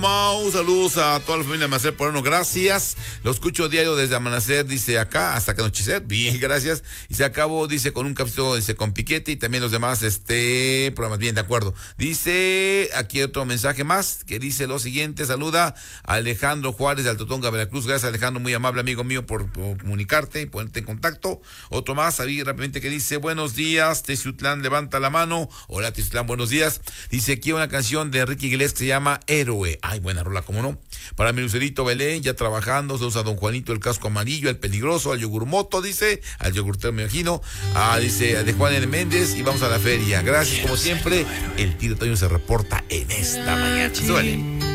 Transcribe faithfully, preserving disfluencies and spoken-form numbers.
Mau, saludos a toda la familia de Amanecer Poblano, gracias. Lo escucho diario desde Amanecer, dice acá, hasta que anochecer. Bien, gracias. Y se acabó, dice, con un capítulo, dice, con Piquete y también los demás, este, programas. Bien, de acuerdo. Dice, aquí otro mensaje más, que dice lo siguiente, saluda a Alejandro Juárez de Altotonga, Veracruz. Gracias, Alejandro, muy amable amigo mío por, por comunicarte y ponerte en contacto. Otro más, ahí rápidamente, que dice, buenos días, Teciutlán, levanta la mano. Hola, Teciutlán, buenos días. Dice, aquí una canción de Enrique Iglesias que se llama Héroe. Ay, buena rola, ¿cómo no? Para mi Lucerito Belén, ya trabajando, saludos a don Juanito, el casco amarillo, el peligroso, al yogurmoto, dice, al yogurtero me imagino, ah, dice, de Juan N. Méndez, y vamos a la feria. Gracias, como siempre, el tío Toño se reporta en esta mañana. Súbale.